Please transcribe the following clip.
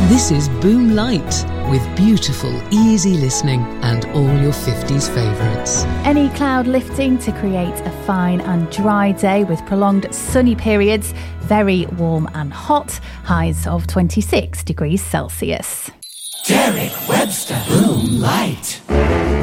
This is Boom Light, with beautiful, easy listening and all your 50s favourites. Any cloud lifting to create a fine and dry day with prolonged sunny periods, very warm and hot, highs of 26 degrees Celsius. Derek Webster, Boom Light.